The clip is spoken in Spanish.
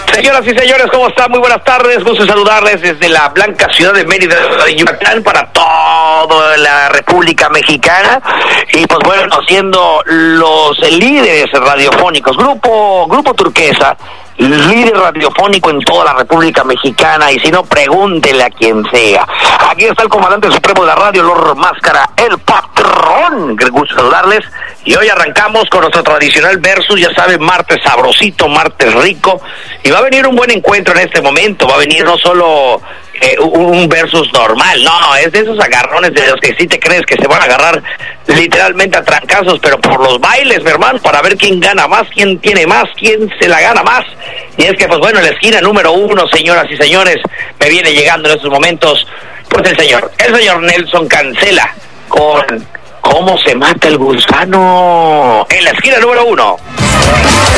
Señoras y señores, ¿cómo están? Muy buenas tardes, gusto saludarles desde la blanca ciudad de Mérida, de Yucatán, para toda la República Mexicana. Y pues bueno, siendo los líderes radiofónicos, Grupo Turquesa, líder radiofónico en toda la República Mexicana, y si no, pregúntele a quien sea. Aquí está el comandante supremo de la radio, Lord Máscara, el patrón. Qué gusto saludarles. Y hoy arrancamos con nuestro tradicional versus, ya saben, martes sabrosito, martes rico. Y va a venir un buen encuentro en este momento. Va a venir no solo un versus normal, no, es de esos agarrones de los que sí te crees que se van a agarrar literalmente a trancazos, pero por los bailes, mi hermano, para ver quién gana más, quién tiene más, quién se la gana más. Y es que, pues bueno, en la esquina número 1, señoras y señores, me viene llegando en estos momentos, pues el señor Nelson Cancela, con ¿Cómo se mata el gusano? En la esquina número 1.